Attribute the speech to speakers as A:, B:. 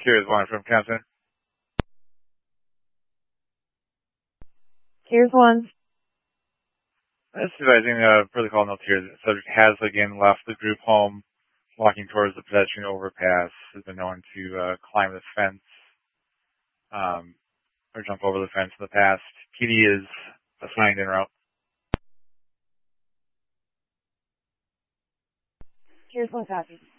A: Here's one from Captain.
B: Here's one.
A: This is advising protocol notes here. The subject has again left the group home, walking towards the pedestrian overpass. Has been known to climb the fence or jump over the fence in the past. PD is assigned en route.
B: Here's one copy.